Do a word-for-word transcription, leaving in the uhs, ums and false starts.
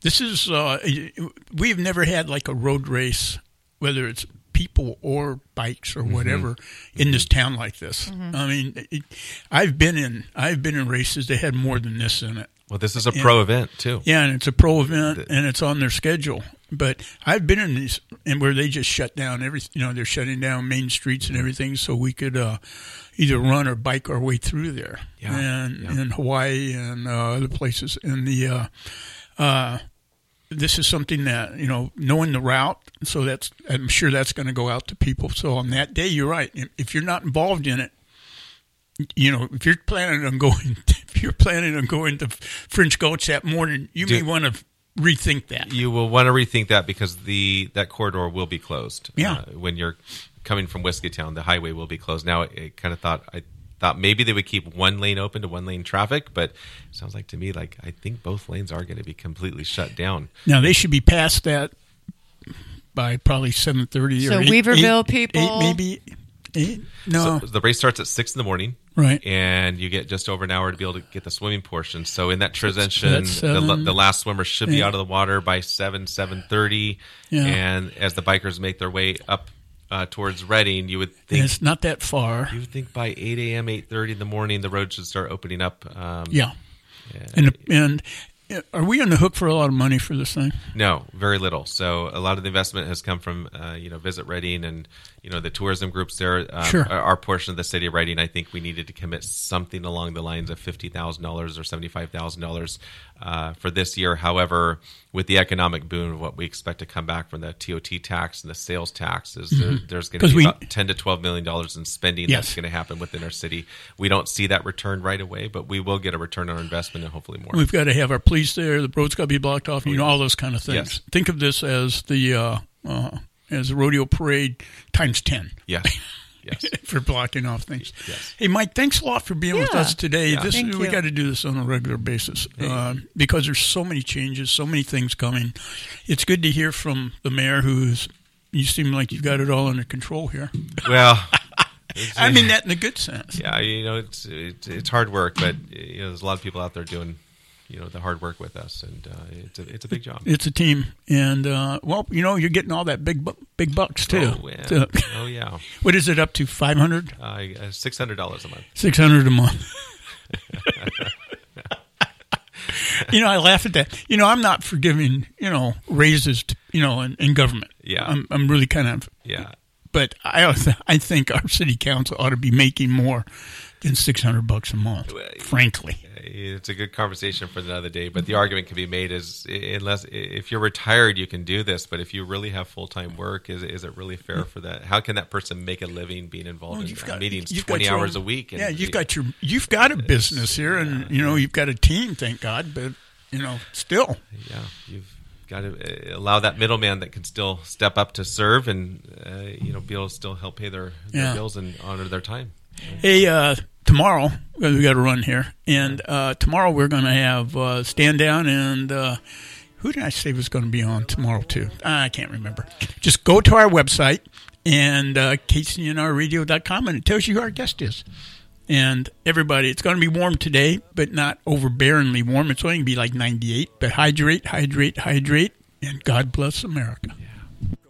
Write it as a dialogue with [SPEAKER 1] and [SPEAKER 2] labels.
[SPEAKER 1] This is uh, we've never had like a road race, whether it's people or bikes or whatever, mm-hmm. in this town like this. Mm-hmm. I mean, it, I've been in I've been in races that had more than this in it.
[SPEAKER 2] Well, this is a
[SPEAKER 1] and,
[SPEAKER 2] pro event too.
[SPEAKER 1] Yeah, and it's a pro event, and it's on their schedule. But I've been in these, and where they just shut down everything. You know, they're shutting down main streets and everything, so we could uh, either run or bike our way through there.
[SPEAKER 2] Yeah,
[SPEAKER 1] and
[SPEAKER 2] yeah.
[SPEAKER 1] in Hawaii and uh, other places. And the uh, uh, this is something that, you know, knowing the route, so that's I'm sure that's going to go out to people. So on that day, you're right. If you're not involved in it, you know, if you're planning on going, if you're planning on going to French Gulch that morning, you
[SPEAKER 2] Do,
[SPEAKER 1] may want to rethink that.
[SPEAKER 2] You will want to rethink that because the that corridor will be closed.
[SPEAKER 1] Yeah.
[SPEAKER 2] Uh, when you're coming from Whiskeytown, the highway will be closed. Now, I kind of thought I thought maybe they would keep one lane open to one lane traffic, but it sounds like to me like I think both lanes are going to be completely shut down.
[SPEAKER 1] Now they should be past that by probably seven thirty.
[SPEAKER 3] So
[SPEAKER 1] or eight,
[SPEAKER 3] Weaverville
[SPEAKER 1] eight,
[SPEAKER 3] people,
[SPEAKER 1] eight, maybe. Eight? No,
[SPEAKER 2] So the race starts at six in the morning.
[SPEAKER 1] Right.
[SPEAKER 2] And you get just over an hour to be able to get the swimming portion. So in that transition,
[SPEAKER 1] That's
[SPEAKER 2] the,
[SPEAKER 1] seven.
[SPEAKER 2] the last swimmer should be
[SPEAKER 1] Yeah.
[SPEAKER 2] out of the water by seven, seven thirty.
[SPEAKER 1] Yeah.
[SPEAKER 2] And as the bikers make their way up uh, towards Reading, you would
[SPEAKER 1] and
[SPEAKER 2] think
[SPEAKER 1] it's not that far.
[SPEAKER 2] you would think by eight a.m., eight thirty in the morning, the road should start opening up. Um,
[SPEAKER 1] Yeah,
[SPEAKER 2] yeah.
[SPEAKER 1] and and uh, are we on the hook for a lot of money for this thing?
[SPEAKER 2] No, very little. So a lot of the investment has come from, uh, you know, Visit Reading and, you know, the tourism groups there. Um,
[SPEAKER 1] Sure.
[SPEAKER 2] our, our portion of the city of Reading, I think we needed to commit something along the lines of fifty thousand dollars or seventy-five thousand dollars uh, for this year. However, with the economic boom of what we expect to come back from the T O T tax and the sales tax, is there, there's going to
[SPEAKER 1] 'Cause
[SPEAKER 2] be
[SPEAKER 1] we-
[SPEAKER 2] about ten to twelve million dollars in spending
[SPEAKER 1] Yes.
[SPEAKER 2] that's going to happen within our city. We don't see that return right away, but we will get a return on our investment and hopefully more.
[SPEAKER 1] We've got to have our police there. The road's got to be blocked off. You know, all those kind of things.
[SPEAKER 2] Yes.
[SPEAKER 1] Think of this as the uh, uh, as a rodeo parade times ten.
[SPEAKER 2] Yes. Yes.
[SPEAKER 1] For blocking off things.
[SPEAKER 2] Yes.
[SPEAKER 1] Hey, Mike, thanks a lot for being with
[SPEAKER 3] Yeah.
[SPEAKER 1] us today.
[SPEAKER 2] Yeah.
[SPEAKER 1] This
[SPEAKER 3] Thank
[SPEAKER 1] we
[SPEAKER 3] you.
[SPEAKER 1] got to do this on a regular basis uh, because there's so many changes, so many things coming. It's good to hear from the mayor, who's you seem like you've got it all under control here.
[SPEAKER 2] Well,
[SPEAKER 1] I mean that in a good sense.
[SPEAKER 2] yeah, you know, it's it's, it's hard work, but you know, there's a lot of people out there doing, you know, the hard work with us, and uh, it's a it's a big job.
[SPEAKER 1] It's a team, and uh, well, you know, you're getting all that big bu- big bucks too.
[SPEAKER 2] Oh, yeah.
[SPEAKER 1] So-
[SPEAKER 2] oh yeah,
[SPEAKER 1] what is it up to? Five hundred,
[SPEAKER 2] uh, six hundred dollars a month.
[SPEAKER 1] six hundred a month. You know, I laugh at that. You know, I'm not for giving, you know, raises to, you know, in, in government.
[SPEAKER 2] Yeah.
[SPEAKER 1] I'm I'm really kind of,
[SPEAKER 2] Yeah,
[SPEAKER 1] but I also- I think our city council ought to be making more than six hundred bucks a month.
[SPEAKER 2] Well,
[SPEAKER 1] Frankly,
[SPEAKER 2] it's a good conversation for another day. But the argument can be made is, unless if you're retired, you can do this. But if you really have full time work, is is it really fair for that? How can that person make a living being involved
[SPEAKER 1] Well,
[SPEAKER 2] in
[SPEAKER 1] you've
[SPEAKER 2] uh,
[SPEAKER 1] got-
[SPEAKER 2] meetings
[SPEAKER 1] you've got
[SPEAKER 2] twenty
[SPEAKER 1] your
[SPEAKER 2] hours
[SPEAKER 1] own-
[SPEAKER 2] a week? And
[SPEAKER 1] yeah, you've
[SPEAKER 2] the-
[SPEAKER 1] got your you've got a business here, and you know you've got a team. Thank God, but you know still.
[SPEAKER 2] Yeah, you've got to uh, allow that middleman that can still step up to serve and uh, you know be able to still help pay their, their
[SPEAKER 1] Yeah.
[SPEAKER 2] bills and honor their time.
[SPEAKER 1] Hey, uh, tomorrow we got to run here, and uh, tomorrow we're going to have uh, stand down and. Uh, who did I say was going to be on tomorrow too? Ah, I can't remember. Just go to our website and uh, K C N R radio dot com, and it tells you who our guest is. And everybody, it's going to be warm today, but not overbearingly warm. It's only going to be like ninety-eight. But hydrate, hydrate, hydrate, and God bless America.